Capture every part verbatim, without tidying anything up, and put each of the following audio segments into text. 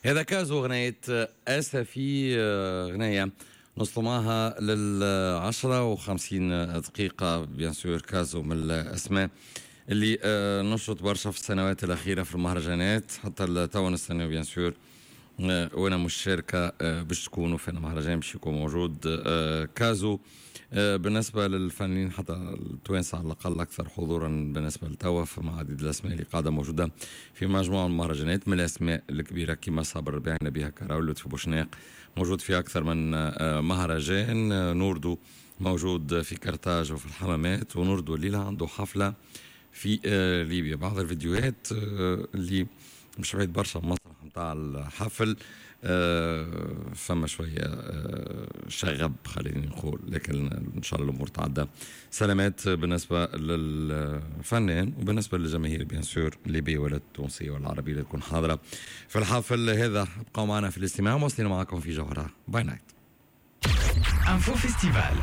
هذا كازو غنية أسفي، غنية نصطماها للعشرة وخمسين دقيقة. بيان سور كازو من الأسماء اللي نشرت برشا في السنوات الأخيرة في المهرجانات، حتى تو نستناو بيان سور وانا مشاركة باش تكونوا في المهرجان باش يكون موجود كازو. بالنسبة للفنانين حتى التوانسة على الأقل أكثر حضورا بالنسبة لتوا، فما عديد الأسماء اللي قاعدة موجودة في مجموعة من المهرجانات. من الأسماء الكبيرة كما صابر الربيعي، نبيها كراوي، لطفي بوشناق موجود في أكثر من مهرجان. نوردو موجود في كرتاج وفي الحمامات، ونوردو الليلة عنده حفلة في ليبيا. بعض الفيديوهات اللي مش بعيد برشا المسرح متاع الحفل أه فما شوية أه شغب خليني نقول، لكن إن شاء الله الأمور تعدى سلامات بالنسبة للفنان وبالنسبة للجماهير بيان سور الليبية ولا التونسية ولا العربية اللي تكون حاضرة في الحفل هذا. بقوا معنا في الاستماع ومواصلين معكم في جوهرة باي نايت. انفو فيستيفال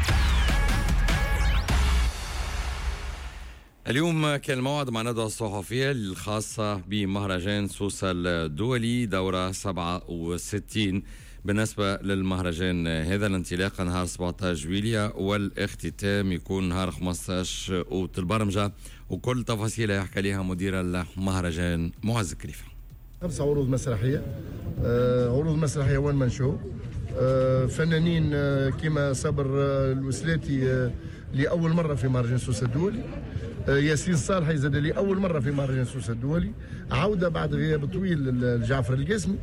اليوم كان الموعد مع ندوة الصحفية الخاصة بمهرجان سوسة الدولي دورة سبعة وستين. بالنسبة للمهرجان هذا الانطلاق نهار سبعة عشر جويلية والاختتام يكون نهار خمسة عشر أوت. البرمجة وكل تفاصيلها يحكي لها مدير المهرجان معز كليفة. خمسة عروض مسرحية، آه عروض مسرحية وان مان شو، آه فنانين آه كما صبر آه الوسلاتي آه لأول مرة في مهرجان سوسة الدولي، آه ياسين صالح يزاد لأول مرة في مهرجان سوسة الدولي، عودة بعد غياب طويل لجعفر القاسمي،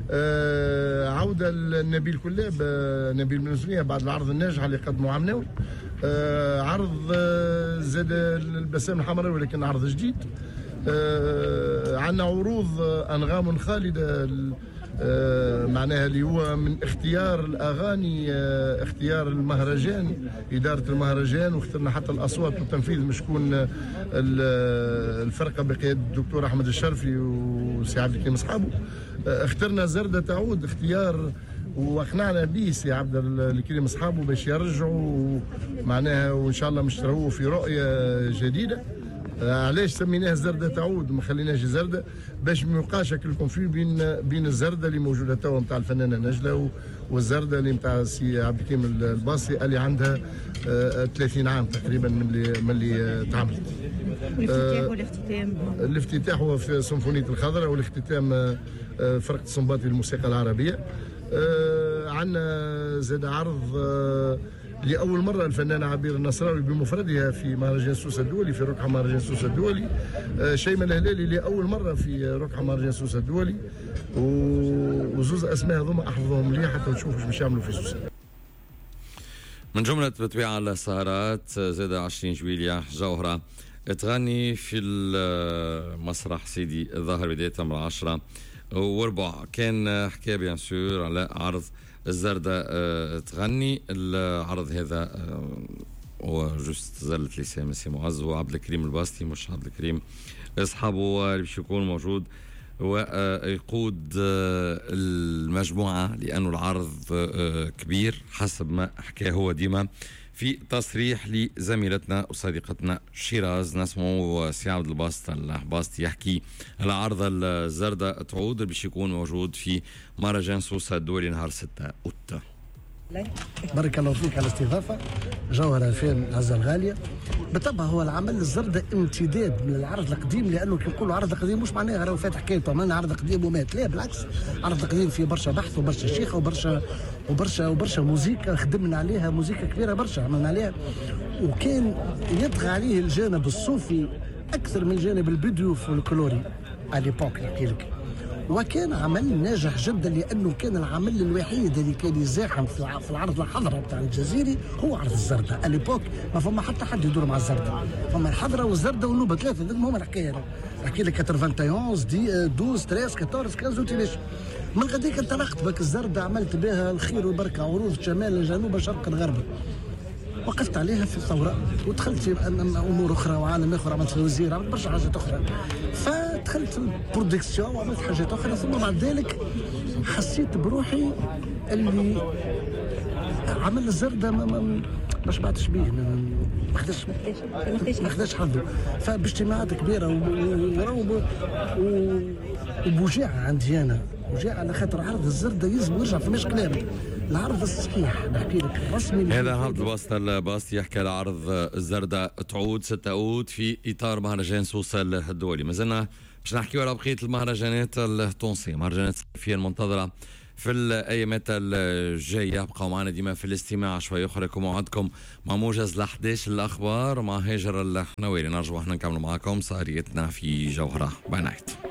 آه عودة لنبيل كلاب، آه نبيل بن سنية بعد العرض الناجح اللي قدمه عمناوي، آه عرض آه زاد البسام الحمراوي ولكن عرض جديد. آه عندنا عروض آه أنغام خالدة آه معناها اللي هو من اختيار الأغاني، آه اختيار المهرجان، إدارة المهرجان، واخترنا حتى الأصوات والتنفيذ مش تكون آه الفرقة بقيادة الدكتور أحمد الشرفي وسي عبد الكريم أصحابه. آه اخترنا زردة تعود، اختيار واقنعنا به سي عبد الكريم أصحابه باش يرجعوا معناها، وإن شاء الله مشتروه في رؤية جديدة. علاش سميناه زردة تعود ما خليناش زردة؟ باش ما يبقاش هكا في بين بين الزردة اللي موجودة توا نتاع الفنانة نجلة والزردة اللي نتاع سي عبد الكريم الباصي اللي عندها آه ثلاثين عام تقريبا من اللي من اللي تعملت. الافتتاح والاختتام الافتتاح هو في سيمفونية الخضراء، والاختتام آه فرقة الصنباطي للموسيقى العربية. آه عندنا زاد عرض آه لأول مرة الفنانة عبير النصراوي بمفردها في مهرجان سوسة الدولي، في ركحة مهرجان سوسة الدولي. آه شيماء الهلالي لأول مرة في ركحة مهرجان سوسة الدولي، وزوز أسماء هذوما أحفظهم مليح حتى نشوفوا ايش باش يعملوا في سوسة. من جملة بتبيع السهرات زاد عشرين جويلية جوهرة تغني في المسرح سيدي الظاهر بداية من العشرة وربع. كان حكاية بيان سور على عرض الزردة أه تغني. العرض هذا أه هو جوست زلت لي سامي سي معز وعبد الكريم الباستي، مش عبد الكريم اصحابه اللي باش يكون موجود ويقود أه المجموعة، لأنه العرض أه كبير حسب ما حكاه هو ديما في تصريح لزميلتنا وصديقتنا شيراز. نسمعوا سي عبد الباسط الباسطي يحكي على عرض الزردة تعود باش يكون موجود في مهرجان سوسة الدولي نهار ستة أوت. بارك الله فيك على الاستضافة. جوهرة ألفين عزة الغالية. بالطبع هو العمل الزردة امتداد من العرض القديم، لأنه كي نقولوا عرض قديم مش معناه راهو فات حكايته عملنا عرض قديم ومات، لا بالعكس، عرض قديم فيه برشا بحث وبرشا شيخة وبرشا وبرشا وبرشا موسيقى، خدمنا عليها موسيقى كبيرة برشا عملنا عليها، وكان يطغى عليه الجانب الصوفي أكثر من الجانب البدوي والفولكلوري على ليبوك نحكي لك. وكان عمل ناجح جدا، لانه كان العمل الوحيد اللي كان يزاحم في العرض الحضره بتاع الجزيري هو عرض الزردة. اليبوك ما فما حتى حد يدور مع الزردة، فما الحضره والزردة والنوبه ثلاثه، هما الحكايه. نحكي لك واحد وثمانين دي اثناعش ثلاثة عشر أربعة عشر خمسة وتلاش. من غاديك انطلقت بك الزردة، عملت بها الخير والبركه، عروض شمال جنوب شرق غرب، وقفت عليها في الثوره ودخلت في امور اخرى وعالم اخر، عملت في الوزير، عملت برشا حاجات اخرى، فدخلت في البرودكسيون وعملت حاجات اخرى. ثم بعد ذلك حسيت بروحي اللي عمل الزردة ما ما شبعتش بيه، ما خداش ما خداش حظه. فباجتماعات كبيره وبوجاعه عندي انا وجاء على خاطر عرض الزردة يلزم يرجع فماش كلام. العرض الصحيح نحكي لك الرسمي هذا عبد الباسط الباسط يحكي على عرض الزردة تعود ستة أود في إطار مهرجان سوسة الدولي. ما زلنا باش نحكيو على بقية المهرجانات التونسية، مهرجانات الصيفية المنتظرة في الايامات الجايه. بقاو معنا ديما في الاستماع شوي اخرى كما وعدكم مع موجز ل إحدى عشر الاخبار مع هاجر الحنويري. نرجعوا احنا نكملوا معكم سهريتنا في جوهره. باي نايت.